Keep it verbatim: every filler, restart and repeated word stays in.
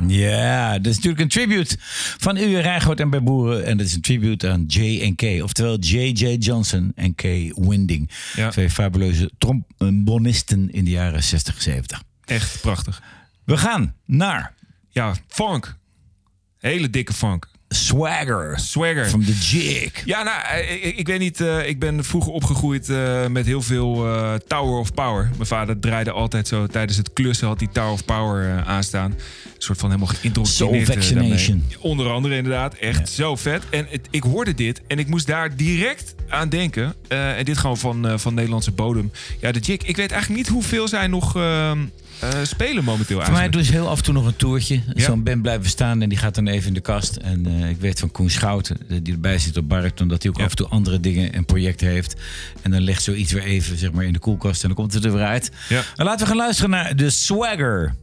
Ja, dat is natuurlijk een tribute van Uwe Rijngoot en bij Boeren. En dat is een tribute aan J en K. Oftewel J J Johnson en K Winding. Ja. Twee fabuleuze trombonisten in de jaren zestig, zeventig. Echt prachtig. We gaan naar... Ja, funk. Hele dikke funk. Swagger. Swagger. From the Jig. Ja, nou, ik, ik weet niet. Uh, ik ben vroeger opgegroeid uh, met heel veel uh, Tower of Power. Mijn vader draaide altijd zo tijdens het klussen had hij Tower of Power uh, aanstaan. Een soort van helemaal geïndoctrineerd. Soul Vaccination. Onder andere inderdaad. Echt ja. Zo vet. En het, ik hoorde dit en ik moest daar direct aan denken. Uh, en dit gewoon van, uh, van Nederlandse bodem. Ja, de Jig. Ik weet eigenlijk niet hoeveel zij nog... Uh, Uh, spelen momenteel eigenlijk. Voor mij doen ze heel af en toe nog een toertje. Ja. Zo'n band blijven staan en die gaat dan even in de kast. En uh, ik weet van Koen Schouten, die erbij zit op Bariton, dat hij ook ja. af en toe andere dingen en projecten heeft. En dan legt zoiets weer even zeg maar, in de koelkast en dan komt het er weer uit. Ja. Maar laten we gaan luisteren naar The Swagger.